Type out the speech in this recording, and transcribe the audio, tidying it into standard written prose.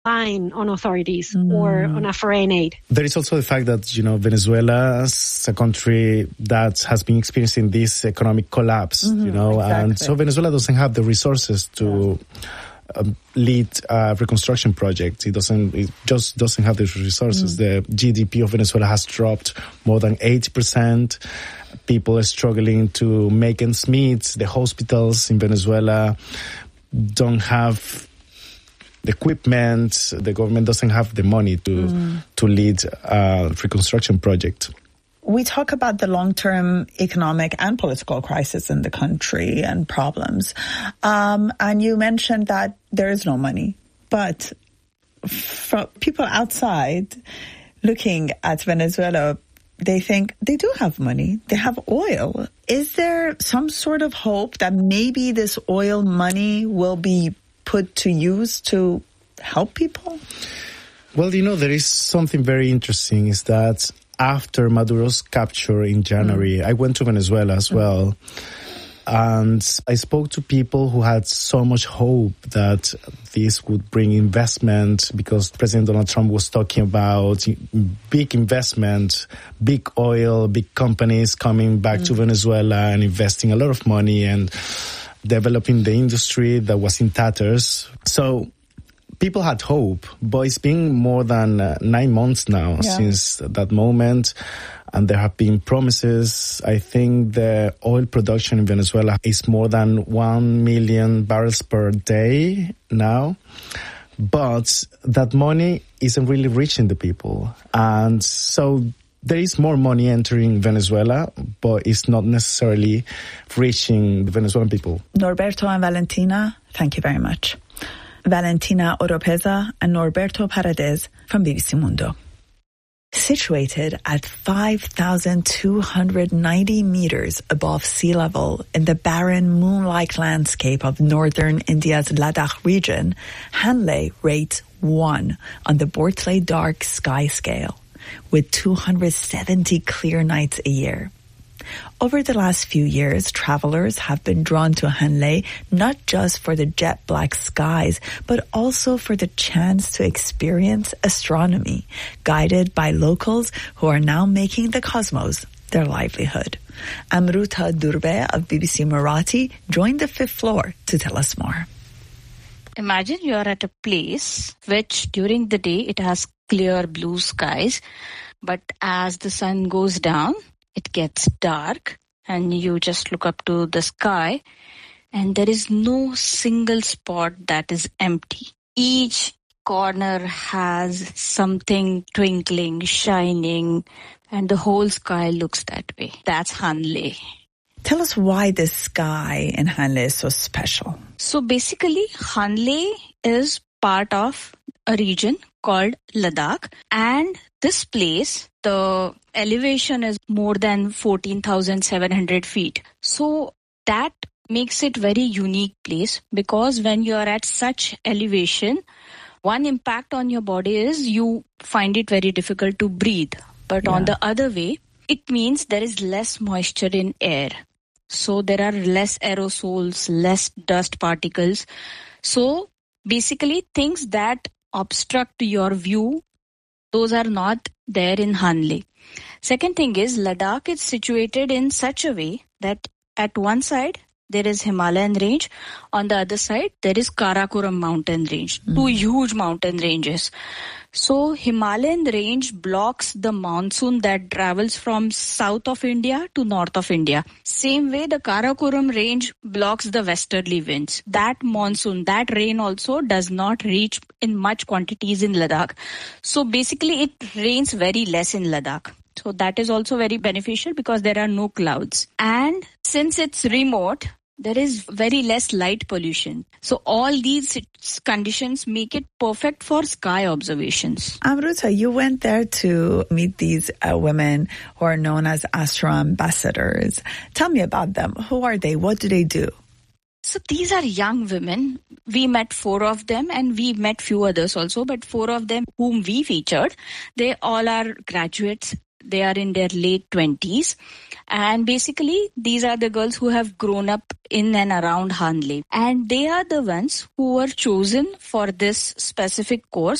relying on authorities or on a foreign aid. There is also the fact that, Venezuela is a country that has been experiencing this economic collapse, exactly. And so Venezuela doesn't have the resources to lead a reconstruction project. It just doesn't have the resources. The GDP of Venezuela has dropped more than 80%. People are struggling to make ends meet. The hospitals in Venezuela don't have the equipment. The government doesn't have the money to lead a reconstruction project. We talk about the long-term economic and political crisis in the country and problems. And you mentioned that there is no money. But from people outside looking at Venezuela, they think they do have money. They have oil. Is there some sort of hope that maybe this oil money will be put to use to help people? Well, there is something very interesting is that after Maduro's capture in January, I went to Venezuela as well. And I spoke to people who had so much hope that this would bring investment because President Donald Trump was talking about big investment, big oil, big companies coming back to Venezuela and investing a lot of money and developing the industry that was in tatters. So people had hope, but it's been more than 9 months now since that moment. And there have been promises. I think the oil production in Venezuela is more than 1 million barrels per day now. But that money isn't really reaching the people. And so there is more money entering Venezuela, but it's not necessarily reaching the Venezuelan people. Norberto and Valentina, thank you very much. Valentina Oropeza and Norberto Paredes from BBC Mundo. Situated at 5,290 meters above sea level in the barren moon-like landscape of northern India's Ladakh region, Hanle rates 1 on the Bortley Dark Sky Scale, with 270 clear nights a year. Over the last few years, travelers have been drawn to Hanle not just for the jet black skies, but also for the chance to experience astronomy, guided by locals who are now making the cosmos their livelihood. Amruta Durbe of BBC Marathi joined the 5th floor to tell us more. Imagine you are at a place which during the day it has clear blue skies, but as the sun goes down, it gets dark and you just look up to the sky and there is no single spot that is empty. Each corner has something twinkling, shining, and the whole sky looks that way. That's Hanle. Tell us why this sky in Hanle is so special. So basically, Hanle is part of a region called Ladakh, and this place, the elevation is more than 14,700 feet. So that makes it very unique place because when you are at such elevation, one impact on your body is you find it very difficult to breathe. But on the other way, it means there is less moisture in air. So there are less aerosols, less dust particles. So basically things that obstruct your view, those are not there in Hanle. Second thing is Ladakh is situated in such a way that at one side there is Himalayan range, on the other side there is Karakoram mountain range, two huge mountain ranges. So Himalayan range blocks the monsoon that travels from south of India to north of India. Same way the Karakoram range blocks the westerly winds. That monsoon, that rain also does not reach in much quantities in Ladakh. So basically it rains very less in Ladakh. So that is also very beneficial because there are no clouds. And since it's remote, there is very less light pollution. So all these conditions make it perfect for sky observations. Amruta, you went there to meet these women who are known as Astro Ambassadors. Tell me about them. Who are they? What do they do? So these are young women. We met 4 of them and we met few others also, but 4 of them whom we featured, they all are graduates they are in their late 20s. And basically, these are the girls who have grown up in and around Hanle. And they are the ones who were chosen for this specific course